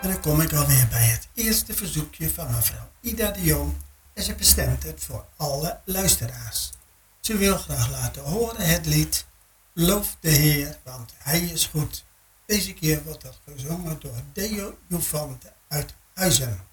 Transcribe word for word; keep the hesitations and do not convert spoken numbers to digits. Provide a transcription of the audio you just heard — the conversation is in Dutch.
En dan kom ik alweer bij het eerste verzoekje van mevrouw Ida de Jong. En ze bestemt het voor alle luisteraars. Ze wil graag laten horen het lied Loof de Heer, want Hij is goed. Deze keer wordt dat gezongen door Deo Juvante uit Huizen.